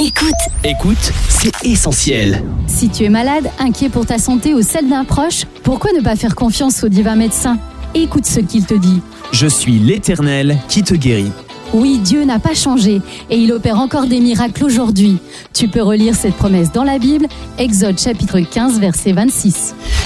Écoute, c'est essentiel. Si tu es malade, inquiet pour ta santé ou celle d'un proche, pourquoi ne pas faire confiance au divin médecin ? Écoute ce qu'il te dit. Je suis l'Éternel qui te guérit. Oui, Dieu n'a pas changé et il opère encore des miracles aujourd'hui. Tu peux relire cette promesse dans la Bible, Exode chapitre 15, verset 26.